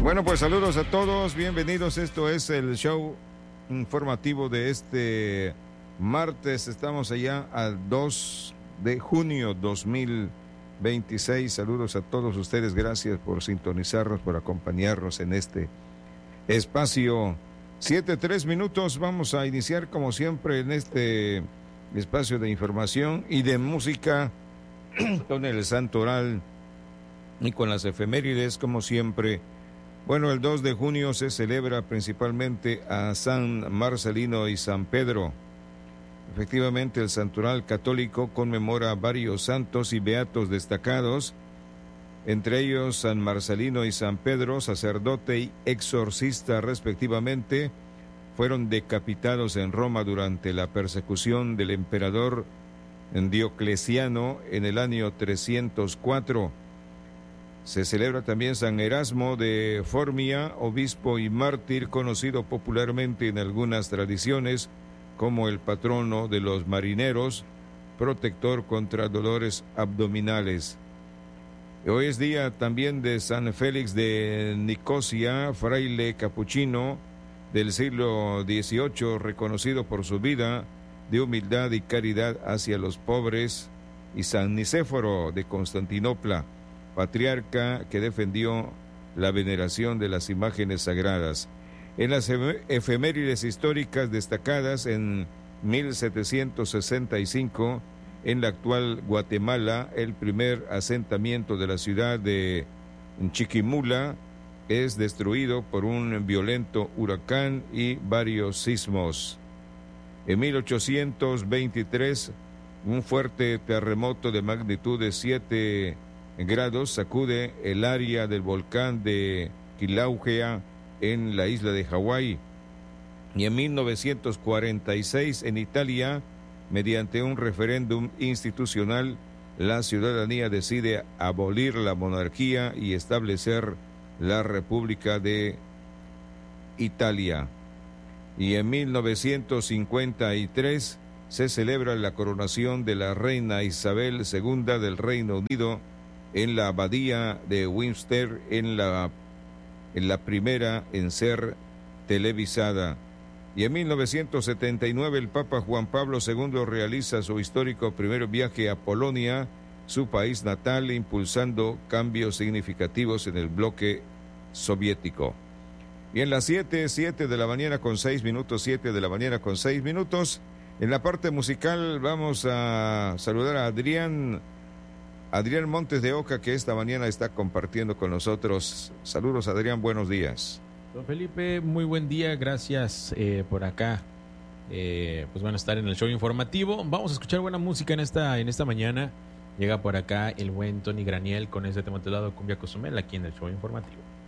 Bueno, pues saludos a todos, bienvenidos. Esto es el show informativo de este martes. Estamos allá al 2 de junio 2026. Saludos a todos ustedes, gracias por sintonizarnos, por acompañarnos en este espacio. 7:03. Vamos a iniciar como siempre en este espacio de información y de música con el santoral y con las efemérides como siempre. Bueno, el 2 de junio se celebra principalmente a San Marcelino y San Pedro. Efectivamente, el santoral católico conmemora varios santos y beatos destacados, entre ellos San Marcelino y San Pedro, sacerdote y exorcista respectivamente, fueron decapitados en Roma durante la persecución del emperador Diocleciano en el año 304. Se celebra también San Erasmo de Formia, obispo y mártir, conocido popularmente en algunas tradiciones como el patrono de los marineros, protector contra dolores abdominales. Hoy es día también de San Félix de Nicosia, fraile capuchino del siglo XVIII, reconocido por su vida de humildad y caridad hacia los pobres, y San Nicéforo de Constantinopla, patriarca que defendió la veneración de las imágenes sagradas. En las efemérides históricas destacadas, en 1765, en la actual Guatemala, el primer asentamiento de la ciudad de Chiquimula es destruido por un violento huracán y varios sismos. En 1823, un fuerte terremoto de magnitud de 7 grados sacude el área del volcán de Kilauea en la isla de Hawái. Y en 1946, en Italia, mediante un referéndum institucional, la ciudadanía decide abolir la monarquía y establecer la República de Italia. Y en 1953 se celebra la coronación de la reina Isabel II del Reino Unido en la abadía de Winchester, en la primera en ser televisada. Y en 1979 el Papa Juan Pablo II realiza su histórico primer viaje a Polonia, su país natal, impulsando cambios significativos en el bloque soviético. Y en las 7 de la mañana con 6 minutos, 7 de la mañana con 6 minutos, en la parte musical vamos a saludar a Adrián Montes de Oca, que esta mañana está compartiendo con nosotros. Saludos, Adrián, buenos días. Don Felipe, muy buen día, gracias por acá. Pues van a estar en el show informativo. Vamos a escuchar buena música en esta mañana. Llega por acá el buen Tony Graniel con ese tema titulado Cumbia Cozumel aquí en el show informativo.